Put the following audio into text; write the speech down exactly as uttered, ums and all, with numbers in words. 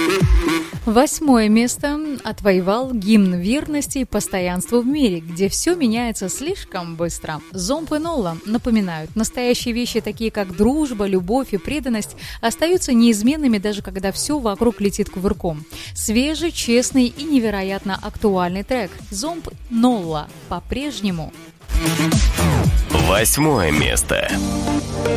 Восьмое место отвоевал гимн верности и постоянству в мире, где все меняется слишком быстро. Зомб и Нолла напоминают, настоящие вещи, такие как дружба, любовь и преданность, остаются неизменными, даже когда все вокруг летит кувырком. Свежий, честный и невероятно актуальный трек «Зомб Нолла» по-прежнему. Восьмое место.